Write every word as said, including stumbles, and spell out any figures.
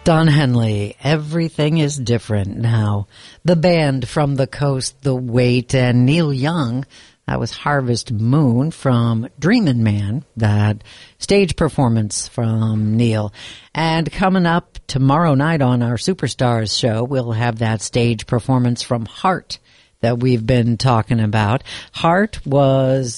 Don Henley, Everything is Different Now. The band from the coast, The Weight, and Neil Young, that was Harvest Moon from Dreamin' Man, that stage performance from Neil. And coming up tomorrow night on our Superstars show, we'll have that stage performance from Heart that we've been talking about. Heart was